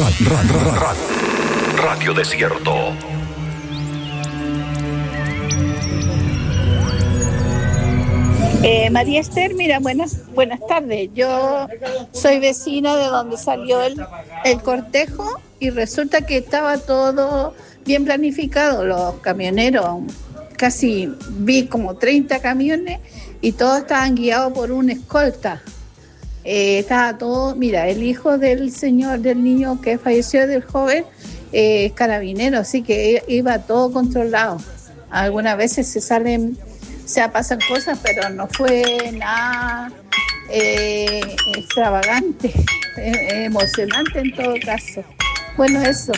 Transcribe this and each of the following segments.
Radio Desierto. María Esther, mira, buenas tardes. Yo soy vecina de donde salió el cortejo y resulta que estaba todo bien planificado. Los camioneros, casi vi como 30 camiones y todos estaban guiados por un escolta. Estaba todo, mira, el hijo del niño que falleció, del joven, es carabinero, así que iba todo controlado. Algunas veces pasan cosas, pero no fue nada extravagante, emocionante en todo caso. Bueno, eso.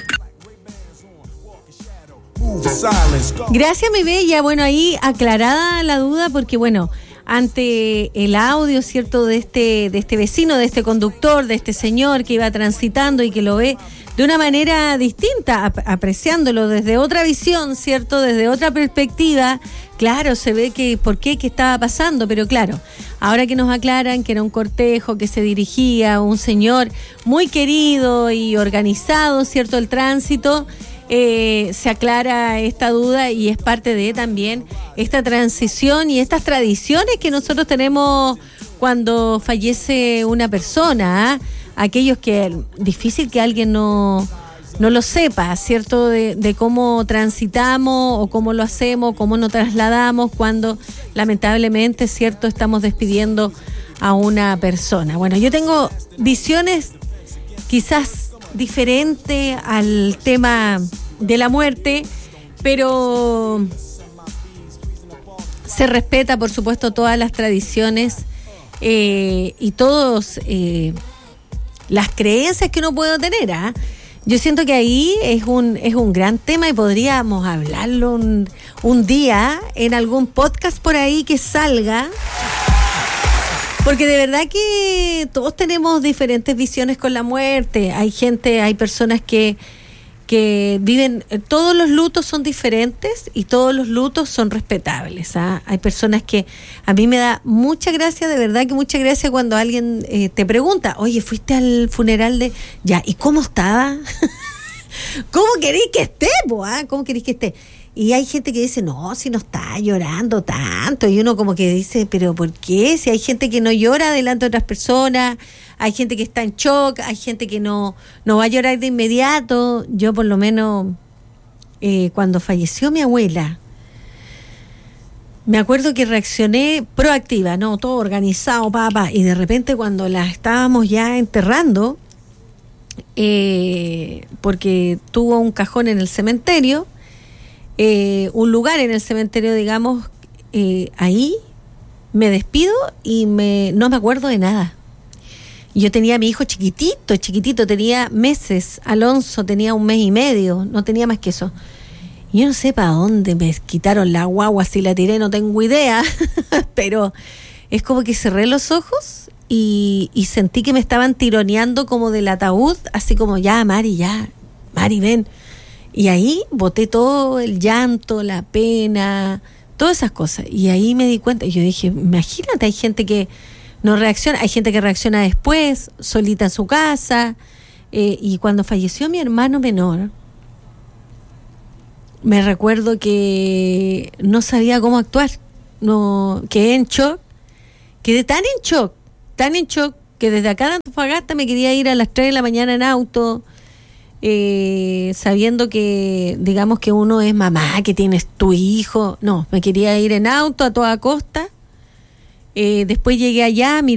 Gracias, mi bella. Bueno, ahí aclarada la duda, porque bueno, ante el audio, ¿cierto?, de este vecino, de este conductor, de este señor que iba transitando y que lo ve de una manera distinta, apreciándolo desde otra visión, ¿cierto?, desde otra perspectiva, claro, se ve que por qué estaba pasando, pero claro, ahora que nos aclaran que era un cortejo, que se dirigía un señor muy querido y organizado, ¿cierto?, el tránsito, se aclara esta duda y es parte de también esta transición y estas tradiciones que nosotros tenemos cuando fallece una persona, aquellos que difícil que alguien no lo sepa, ¿cierto?, de cómo transitamos o cómo lo hacemos, cómo nos trasladamos cuando lamentablemente, ¿cierto?, estamos despidiendo a una persona. Bueno, yo tengo visiones quizás diferentes al tema de la muerte, pero se respeta, por supuesto, todas las tradiciones y todos las creencias que uno puede tener, ¿eh? Yo siento que ahí es un gran tema y podríamos hablarlo un día en algún podcast por ahí que salga, porque de verdad que todos tenemos diferentes visiones con la muerte. Hay personas que viven, todos los lutos son diferentes y todos los lutos son respetables, ¿ah? Hay personas que a mí me da mucha gracia, de verdad que mucha gracia cuando alguien te pregunta, oye, ¿fuiste al funeral de...? Ya, ¿y cómo estaba? ¿Cómo queréis que esté, ¿Cómo queréis que esté? Y hay gente que dice, no, si no está llorando tanto, y uno como que dice, pero ¿por qué? Si hay gente que no llora delante de otras personas, hay gente que está en shock, hay gente que no va a llorar de inmediato. Yo por lo menos, cuando falleció mi abuela, me acuerdo que reaccioné proactiva, ¿no? Todo organizado, y de repente cuando la estábamos ya enterrando, porque tuvo un cajón en el cementerio, un lugar en el cementerio, digamos, ahí me despido y no me acuerdo de nada. Yo tenía a mi hijo chiquitito, tenía meses. Alonso tenía 1 mes y medio, no tenía más que eso. Yo no sé para dónde me quitaron la guagua, si la tiré, no tengo idea, pero es como que cerré los ojos y sentí que me estaban tironeando como del ataúd, así como, ya, Mari, ven. Y ahí boté todo el llanto, la pena, todas esas cosas. Y ahí me di cuenta, y yo dije, imagínate, hay gente que no reacciona, hay gente que reacciona después, solita en su casa. Y cuando falleció mi hermano menor, me recuerdo que no sabía cómo actuar. No, quedé en shock, quedé tan en shock, que desde acá de Antofagasta me quería ir a las 3 de la mañana en auto, sabiendo que, digamos, que uno es mamá, que tienes tu hijo. No, me quería ir en auto a toda costa. Después llegué allá,